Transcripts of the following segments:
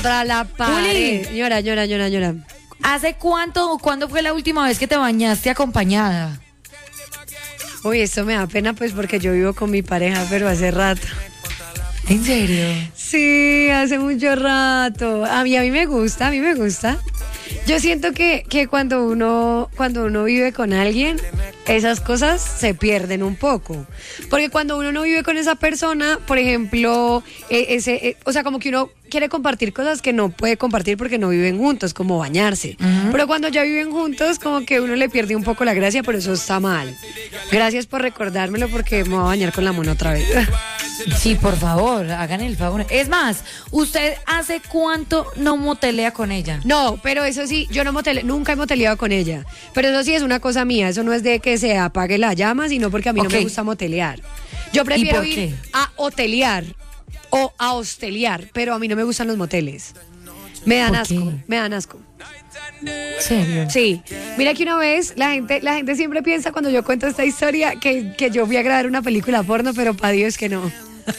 contra la pared. Señora. ¿Hace cuánto o cuándo fue la última vez que te bañaste acompañada? Uy, esto me da pena pues porque yo vivo con mi pareja, pero hace rato. ¿En serio? Sí, hace mucho rato. A mí me gusta. Yo siento que cuando uno vive con alguien, esas cosas se pierden un poco. Porque cuando uno no vive con esa persona, por ejemplo, o sea, como que uno quiere compartir cosas que no puede compartir porque no viven juntos, como bañarse. Pero cuando ya viven juntos, como que uno le pierde un poco la gracia, pero eso está mal. Gracias por recordármelo porque me voy a bañar con la mona otra vez. Sí, por favor, hagan el favor. Es más, ¿usted hace cuánto no motelea con ella? No, pero eso sí, yo nunca he moteleado con ella. Pero eso sí es una cosa mía, eso no es de que se apague la llama, sino porque a mí no me gusta motelear. Yo prefiero ir a hotelear o a hostelear, pero a mí no me gustan los moteles. Me dan asco. ¿Serio? Sí. Mira que una vez la gente siempre piensa cuando yo cuento esta historia que yo fui a grabar una película porno, pero para Dios que no.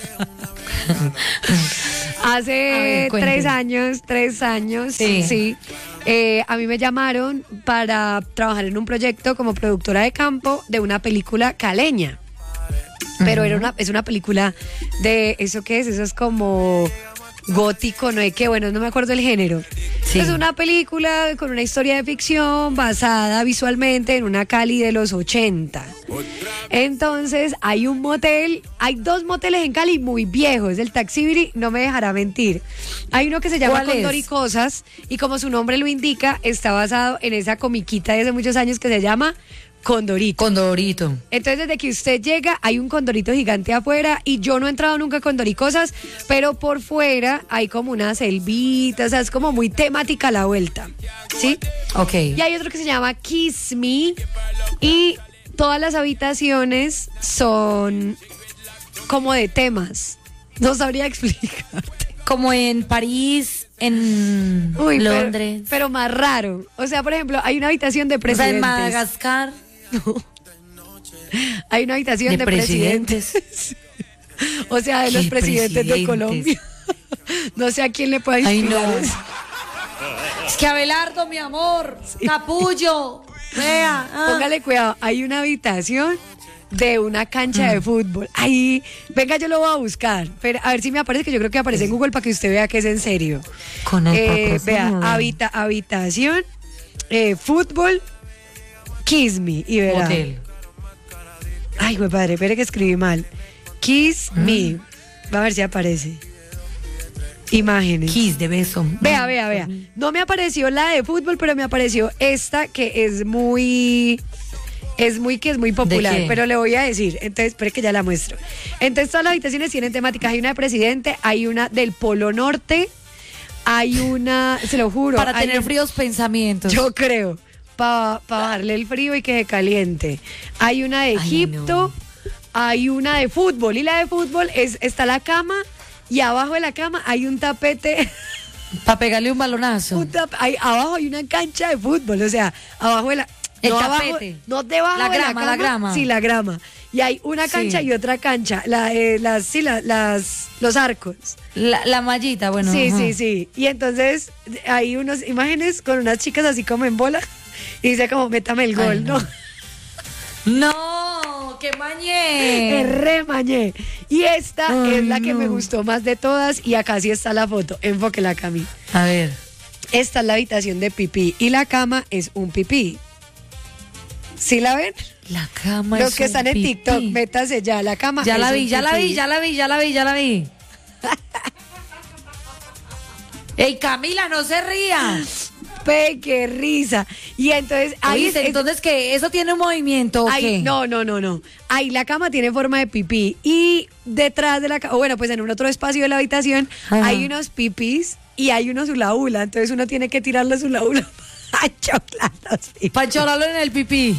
Hace 3 años, sí. A mí me llamaron para trabajar en un proyecto como productora de campo de una película caleña. Pero es una película de, ¿eso qué es? Eso es como gótico, no es que, bueno, no me acuerdo el género. Sí. Es una película con una historia de ficción basada visualmente en una Cali de los 80. Entonces hay hay 2 moteles en Cali muy viejos. El Taxibiri no me dejará mentir. Hay uno que se llama Cóndor y Cosas, y como su nombre lo indica, está basado en esa comiquita de hace muchos años que se llama Condorito. Entonces, desde que usted llega, hay un condorito gigante afuera, y yo no he entrado nunca a Condoricosas, pero por fuera hay como una selvita, o sea, es como muy temática la vuelta, ¿sí? Ok. Y hay otro que se llama Kiss Me, y todas las habitaciones son como de temas. No sabría explicarte. Como en París, en Londres. Pero más raro. O sea, por ejemplo, hay una habitación de presidentes. O sea, en Madagascar. No. Hay una habitación de presidentes. O sea, de los presidentes de Colombia. No sé a quién le puede inspirar eso. Es que Abelardo, mi amor, capullo, vea. Póngale cuidado, hay una habitación de una cancha de fútbol. Ahí, venga, yo lo voy a buscar. Pero a ver si me aparece, que yo creo que aparece en Google para que usted vea que es en serio. Con el vea, habitación, fútbol, Kiss Me, y verá. Hotel. Ay, güey, padre, espere que escribí mal. Kiss Me. Va a ver si aparece. Imágenes. Kiss de beso. Vea. No me apareció la de fútbol, pero me apareció esta que es muy popular, pero le voy a decir. Entonces, espere que ya la muestro. Entonces, todas las habitaciones tienen temáticas. Hay una de presidente, hay una del Polo Norte, hay una, se lo juro. Para tener fríos pensamientos. Yo creo. Para bajarle el frío y que se caliente. Hay una de Egipto, hay una de fútbol. Y la de fútbol está la cama, y abajo de la cama hay un tapete. Para pegarle un balonazo. Abajo hay una cancha de fútbol. O sea, abajo de la... El no tapete. Abajo, no debajo la de grama, la cama. la grama. Sí, la grama. Y hay una cancha y otra cancha. Los arcos. La mallita, bueno. Sí. Y entonces hay unas imágenes con unas chicas así como en bola. Y dice como, métame el gol, ¿no? No, qué mañé. Es re mañé. Y esta es la que me gustó más de todas. Y acá sí está la foto. Enfóquela, Cami. A ver. Esta es la habitación de pipí. Y la cama es un pipí. ¿Sí la ven? La cama Los que están en TikTok, métase ya. La cama ya la vi. Ey, Camila, no se ría. Qué risa. Y entonces ahí entonces que eso tiene un movimiento, ¿o qué? No. Ahí la cama tiene forma de pipí, y detrás de la cama, bueno, pues en un otro espacio de la habitación hay unos pipís y hay unos hula hula. Entonces uno tiene que tirar los hula hula para chorarlo en el pipí.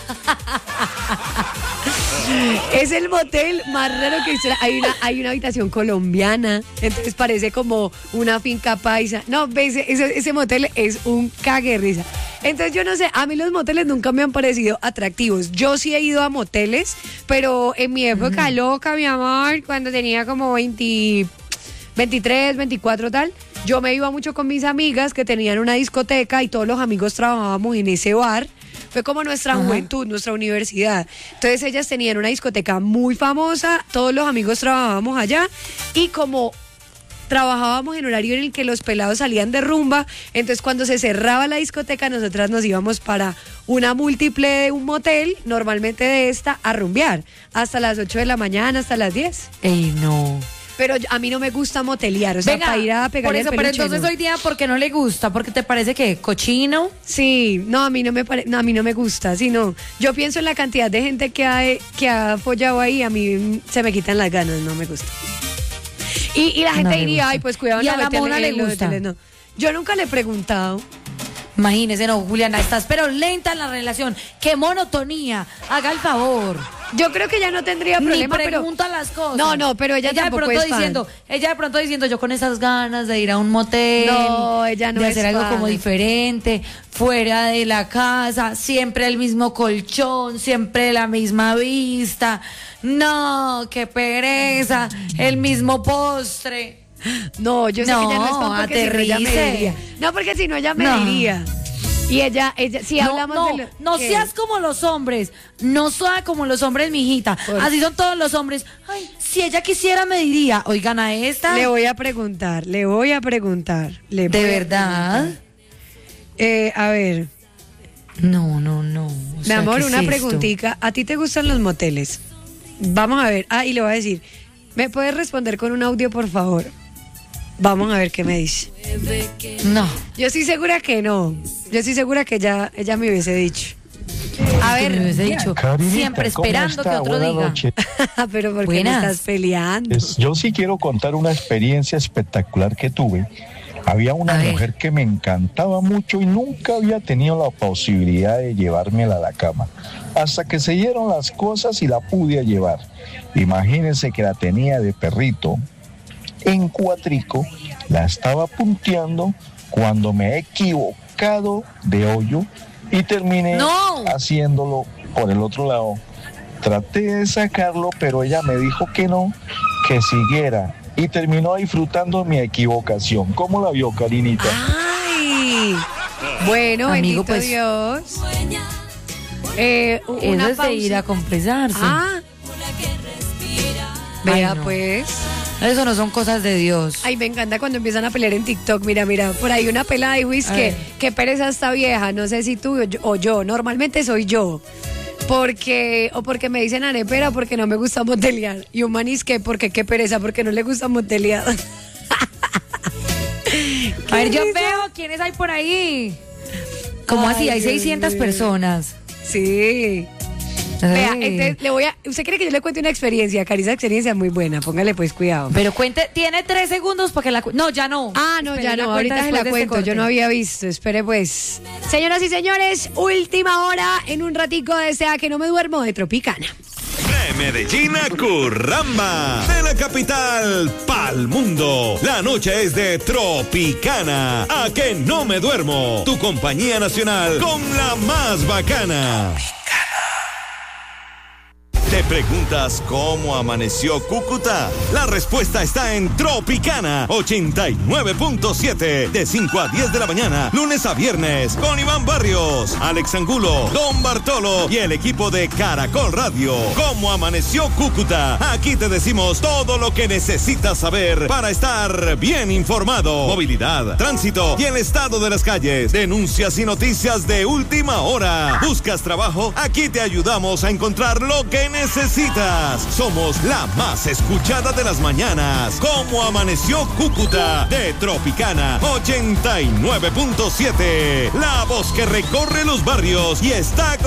Es el motel más raro que existe. Hay una habitación colombiana, entonces parece como una finca paisa. No, ves, ese motel es un cague de risa. Entonces yo no sé, a mí los moteles nunca me han parecido atractivos. Yo sí he ido a moteles, pero en mi época loca, mi amor, cuando tenía como 23, 24 tal, yo me iba mucho con mis amigas que tenían una discoteca y todos los amigos trabajábamos en ese bar. Fue como nuestra juventud, nuestra universidad. Entonces ellas tenían una discoteca muy famosa, todos los amigos trabajábamos allá y como trabajábamos en horario en el que los pelados salían de rumba, entonces cuando se cerraba la discoteca nosotras nos íbamos para una múltiple de un motel, normalmente de esta, a rumbear hasta las 8 de la mañana, hasta las 10. Ey, no. Pero a mí no me gusta motelear, o sea, Venga, para ir a pegarle por eso, el pero peluche, entonces no. hoy día, ¿por qué no le gusta? ¿Porque te parece que cochino? Sí, no, a mí no me a mí no me gusta, sino yo pienso en la cantidad de gente que ha follado ahí, a mí se me quitan las ganas, no me gusta. Y la gente No diría, gusta. ay, pues cuidado, ¿Y no a la métele mona le en lo de gusta? tele, no. Yo nunca le he preguntado. Imagínese, no, Juliana, estás pero lenta en la relación. ¡Qué monotonía! Haga el favor. Yo creo que ya no tendría problema, Ni pero pregunta las cosas. No, pero ella tampoco de pronto es fan. diciendo, ella de pronto diciendo, yo con esas ganas de ir a un motel, No, ella no de es hacer algo fan. como diferente, fuera de la casa, siempre el mismo colchón, siempre la misma vista. No, qué pereza, el mismo postre. No, yo sé que ella no es fan porque si no ella me aterrice. diría. No, porque si no ella me No. diría. Y ella, si hablamos no ¿qué? seas como los hombres, no sea como los hombres, mijita. Pues- Así son todos los hombres. Ay, si ella quisiera me diría, oigan a esta. Le voy a preguntar. ¿De verdad? A ver, No. O mi sea, amor, ¿qué es una esto? preguntita. ¿A ti te gustan los moteles? Vamos a ver. Y le voy a decir, ¿me puedes responder con un audio, por favor? Vamos a ver qué me dice. No. Yo estoy segura que no. Yo estoy segura que ella me hubiese dicho. A Que me ver, hubiese dicho, Karinita, siempre ¿cómo esperando está? que otro Buenas diga. noches. pero ¿por qué me Buenas. estás peleando? Yo sí quiero contar una experiencia espectacular que tuve. Había una A ver. mujer que me encantaba mucho y nunca había tenido la posibilidad de llevármela a la cama. Hasta que se dieron las cosas y la pude llevar. Imagínense que la tenía de perrito en cuatrico, la estaba punteando cuando me he equivocado de hoyo y terminé ¡No! haciéndolo por el otro lado. Traté de sacarlo, pero ella me dijo que no, que siguiera. Y terminó disfrutando mi equivocación. ¿Cómo la vio, Karinita? Ay, bueno, Amigo, bendito pues, Dios. Eso Una es de ir a confesarse. Vea Ay, no. pues. Eso no son cosas de Dios. Ay, me encanta cuando empiezan a pelear en TikTok. Mira, por ahí una pelada dijo, es A que ver. qué pereza esta vieja. No sé si tú o yo. Normalmente soy yo. Porque me dicen arepera porque no me gusta motelear. Y un manis que porque qué pereza porque no le gusta motelear. A ver, yo risa. veo quiénes hay por ahí. ¿Cómo así? Hay Dios 600 mío. personas. Sí. Vea, Ay. entonces ¿usted quiere que yo le cuente una experiencia? Cari, esa experiencia es muy buena, póngale pues cuidado. Pero cuente, tiene 3 segundos para que la no, ya no. No, Espere, ya no, cuenta ahorita se la después de este cuento, yo corte. no había visto, espere pues. Señoras y señores, última hora, en un ratico de Sea que no me duermo de Tropicana. De Medellín a Curramba, de la capital pa'l mundo. La noche es de Tropicana. A que no me duermo. Tu compañía nacional con la más bacana. ¿Te preguntas cómo amaneció Cúcuta? La respuesta está en Tropicana 89.7 de 5 a 10 de la mañana, lunes a viernes, con Iván Barrios, Alex Angulo, Don Bartolo y el equipo de Caracol Radio. ¿Cómo amaneció Cúcuta? Aquí te decimos todo lo que necesitas saber para estar bien informado. Movilidad, tránsito y el estado de las calles, denuncias y noticias de última hora. ¿Buscas trabajo? Aquí te ayudamos a encontrar lo que necesitas. Somos la más escuchada de las mañanas. ¿Cómo amaneció Cúcuta? De Tropicana 89.7. La voz que recorre los barrios y está